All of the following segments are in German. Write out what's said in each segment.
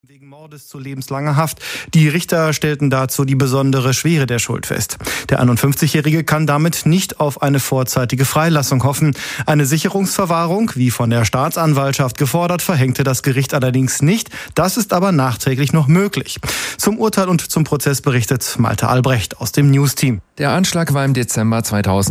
Wegen Mordes zu lebenslanger Haft. Die Richter stellten dazu die besondere Schwere der Schuld fest. Der 51-Jährige kann damit nicht auf eine vorzeitige Freilassung hoffen. Eine Sicherungsverwahrung, wie von der Staatsanwaltschaft gefordert, verhängte das Gericht allerdings nicht. Das ist aber nachträglich noch möglich. Zum Urteil und zum Prozess berichtet Malte Albrecht aus dem News-Team. Der Anschlag war im Dezember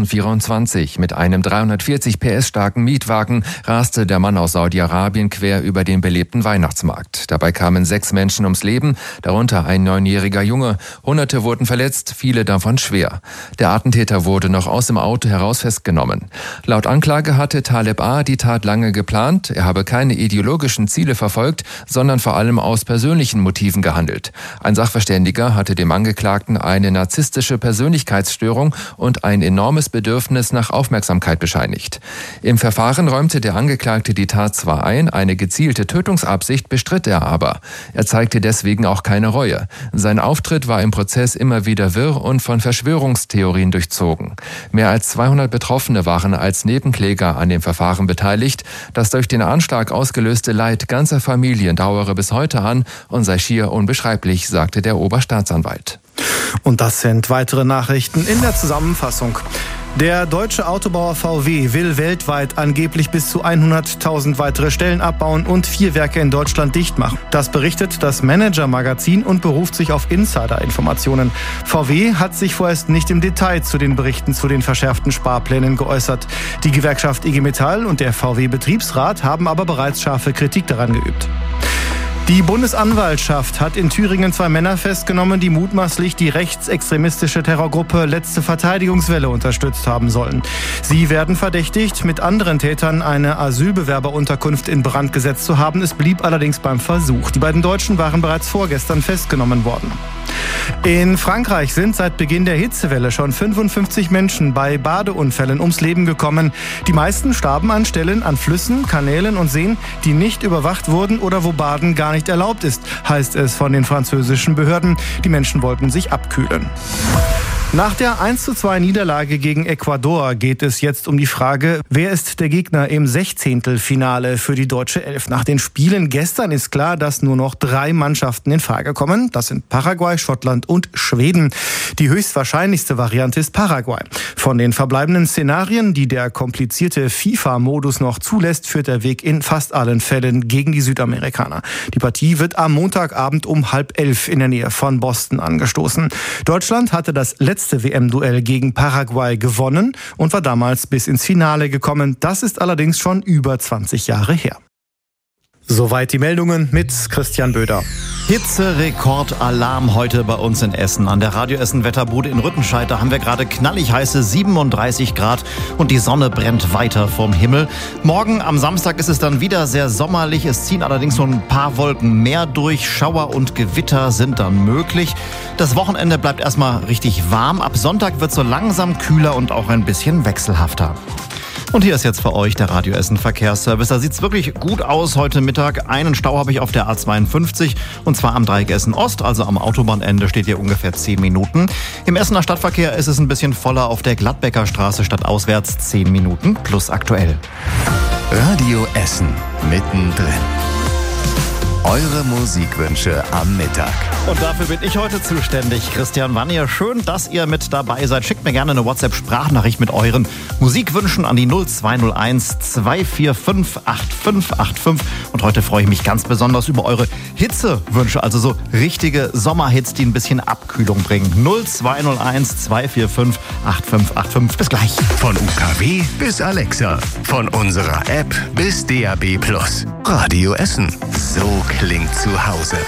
2024. Mit einem 340 PS starken Mietwagen raste der Mann aus Saudi-Arabien quer über den belebten Weihnachtsmarkt. Dabei kamen 6 Menschen ums Leben, darunter ein 9-jähriger Junge. Hunderte wurden verletzt, viele davon schwer. Der Attentäter wurde noch aus dem Auto heraus festgenommen. Laut Anklage hatte Taleb A. die Tat lange geplant. Er habe keine ideologischen Ziele verfolgt, sondern vor allem aus persönlichen Motiven gehandelt. Ein Sachverständiger hatte dem Angeklagten eine narzisstische Persönlichkeitsstörung und ein enormes Bedürfnis nach Aufmerksamkeit bescheinigt. Im Verfahren räumte der Angeklagte die Tat zwar ein, eine gezielte Tötungsabsicht bestritt er aber. Er zeigte deswegen auch keine Reue. Sein Auftritt war im Prozess immer wieder wirr und von Verschwörungstheorien durchzogen. Mehr als 200 Betroffene waren als Nebenkläger an dem Verfahren beteiligt. Das durch den Anschlag ausgelöste Leid ganzer Familien dauere bis heute an und sei schier unbeschreiblich, sagte der Oberstaatsanwalt. Und das sind weitere Nachrichten in der Zusammenfassung. Der deutsche Autobauer VW will weltweit angeblich bis zu 100.000 weitere Stellen abbauen und 4 Werke in Deutschland dicht machen. Das berichtet das Manager-Magazin und beruft sich auf Insider-Informationen. VW hat sich vorerst nicht im Detail zu den Berichten zu den verschärften Sparplänen geäußert. Die Gewerkschaft IG Metall und der VW-Betriebsrat haben aber bereits scharfe Kritik daran geübt. Die Bundesanwaltschaft hat in Thüringen 2 Männer festgenommen, die mutmaßlich die rechtsextremistische Terrorgruppe Letzte Verteidigungswelle unterstützt haben sollen. Sie werden verdächtigt, mit anderen Tätern eine Asylbewerberunterkunft in Brand gesetzt zu haben. Es blieb allerdings beim Versuch. Die beiden Deutschen waren bereits vorgestern festgenommen worden. In Frankreich sind seit Beginn der Hitzewelle schon 55 Menschen bei Badeunfällen ums Leben gekommen. Die meisten starben an Stellen an Flüssen, Kanälen und Seen, die nicht überwacht wurden oder wo Baden gar nicht erlaubt ist, heißt es von den französischen Behörden. Die Menschen wollten sich abkühlen. Nach der 1:2 Niederlage gegen Ecuador geht es jetzt um die Frage, wer ist der Gegner im 16. für die deutsche Elf. Nach den Spielen gestern ist klar, dass nur noch 3 Mannschaften in Frage kommen. Das sind Paraguay, Schottland und Schweden. Die höchstwahrscheinlichste Variante ist Paraguay. Von den verbleibenden Szenarien, die der komplizierte FIFA-Modus noch zulässt, führt der Weg in fast allen Fällen gegen die Südamerikaner. Die Partie wird am Montagabend um 10:30 in der Nähe von Boston angestoßen. Deutschland hatte das letzte WM-Duell gegen Paraguay gewonnen und war damals bis ins Finale gekommen. Das ist allerdings schon über 20 Jahre her. Soweit die Meldungen mit Christian Böder. Hitze-Rekord-Alarm heute bei uns in Essen. An der Radio Essen Wetterbude in Rüttenscheid, da haben wir gerade knallig heiße 37 Grad und die Sonne brennt weiter vom Himmel. Morgen am Samstag ist es dann wieder sehr sommerlich. Es ziehen allerdings so ein paar Wolken mehr durch. Schauer und Gewitter sind dann möglich. Das Wochenende bleibt erstmal richtig warm. Ab Sonntag wird es so langsam kühler und auch ein bisschen wechselhafter. Und hier ist jetzt für euch der Radio Essen Verkehrsservice. Da sieht's wirklich gut aus heute Mittag. Einen Stau habe ich auf der A52 und zwar am Dreieck Essen Ost, also am Autobahnende steht hier ungefähr 10 Minuten. Im Essener Stadtverkehr ist es ein bisschen voller auf der Gladbecker Straße stadtauswärts 10 Minuten plus aktuell. Radio Essen mittendrin. Eure Musikwünsche am Mittag. Und dafür bin ich heute zuständig, Christian Wannier. Schön, dass ihr mit dabei seid. Schickt mir gerne eine WhatsApp-Sprachnachricht mit euren Musikwünschen an die 0201 245 8585. Und heute freue ich mich ganz besonders über eure Hitzewünsche, also so richtige Sommerhits, die ein bisschen Abkühlung bringen. 0201 245 8585. Bis gleich. Von UKW bis Alexa. Von unserer App bis DAB+. Radio Essen. So klingt zu Hause.